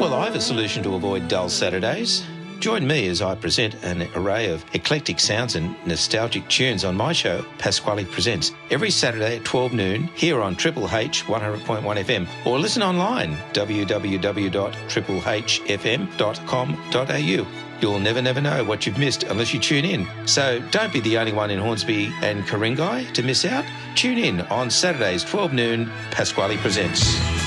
Well, I have a solution to avoid dull Saturdays. Join me as I present an array of eclectic sounds and nostalgic tunes on my show, Pasquale Presents, every Saturday at 12 noon here on Triple H 100.1 FM, or listen online, www.triplehfm.com.au. You'll never know what you've missed unless you tune in. So don't be the only one in Hornsby and Ku-ring-gai to miss out. Tune in on Saturdays, 12 noon, Pasquale Presents.